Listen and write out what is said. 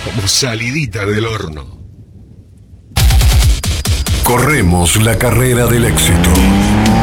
como salidita del horno. Corremos la carrera del éxito.